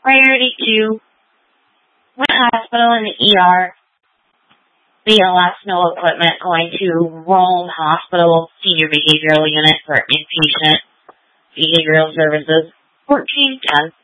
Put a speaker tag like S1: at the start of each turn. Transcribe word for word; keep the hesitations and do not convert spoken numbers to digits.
S1: Priority two, Flint Hospital in the E R. B L S, no equipment, going to Rome Hospital Senior Behavioral Unit for inpatient behavioral services. fourteen ten.